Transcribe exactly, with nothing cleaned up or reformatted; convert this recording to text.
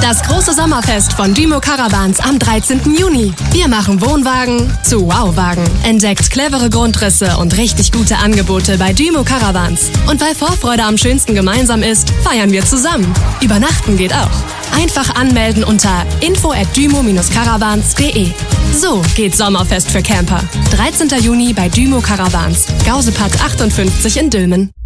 Das große Sommerfest von Dymo Caravans am dreizehnten Juni. Wir machen Wohnwagen zu Wow-Wagen. Entdeckt clevere Grundrisse und richtig gute Angebote bei Dymo Caravans. Und weil Vorfreude am schönsten gemeinsam ist, feiern wir zusammen. Übernachten geht auch. Einfach anmelden unter info at dymo caravans punkt de. So geht Sommerfest für Camper. dreizehnten Juni bei Dymo Caravans. Gausepath achtundfünfzig in Dülmen.